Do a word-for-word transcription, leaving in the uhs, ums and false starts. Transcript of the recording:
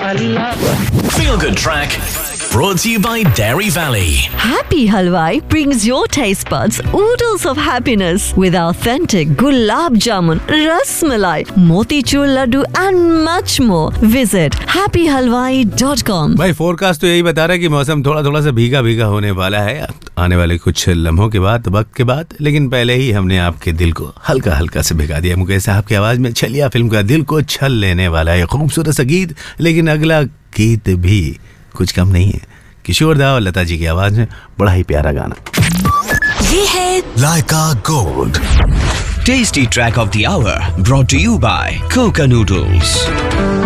Feel Good Track brought to you by Dairy Valley. Happy Halwai brings your taste buds oodles of happiness with authentic gulab jamun, ras malai, motichur laddu and much more. Visit happy halwai dot com. भाई forecast तो यही बता रहा है कि मौसम थोड़ा थोड़ा सा भीगा भीगा होने वाला है आने वाले कुछ लम्हों के बाद, वक्त के बाद, लेकिन पहले ही हमने आपके दिल को हल्का हल्का से भिगा दिया। मुकेश साहब की आवाज में छलिया फिल्म का दिल को छल लेने वाला है खूबसूरत सा गीत, लेकिन अगला गीत भी कुछ कम नहीं है। किशोर दा और लता जी की आवाज में बड़ा ही प्यारा गाना। ये है लाइका gold tasty track of the our, brought to you bye Coca noodles.